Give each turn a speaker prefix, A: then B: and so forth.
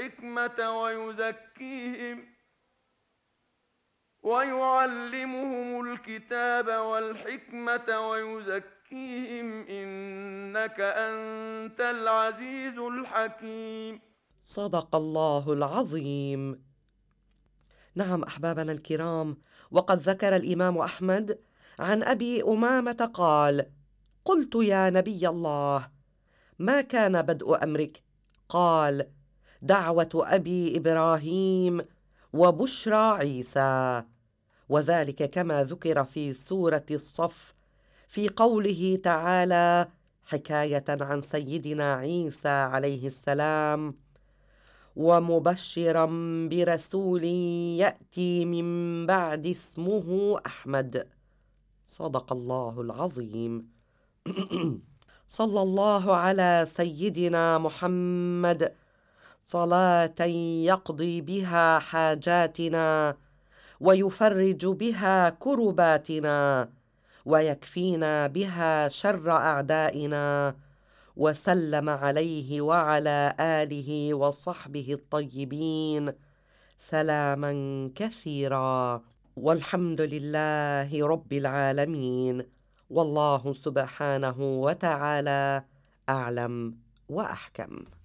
A: والحكمة ويعلمهم الكتاب والحكمة ويزكيهم إنك أنت العزيز الحكيم.
B: صدق الله العظيم. نعم أحبابنا الكرام، وقد ذكر الإمام أحمد عن أبي أمامة قال: قلت يا نبي الله، ما كان بدء أمرك؟ قال: دعوة أبي إبراهيم وبشرى عيسى. وذلك كما ذكر في سورة الصف في قوله تعالى حكاية عن سيدنا عيسى عليه السلام: ومبشرا برسول يأتي من بعد اسمه أحمد. صدق الله العظيم. صلى الله على سيدنا محمد صلاة يقضي بها حاجاتنا ويفرج بها كرباتنا ويكفينا بها شر أعدائنا، وسلم عليه وعلى آله وصحبه الطيبين سلاما كثيرا، والحمد لله رب العالمين، والله سبحانه وتعالى أعلم وأحكم.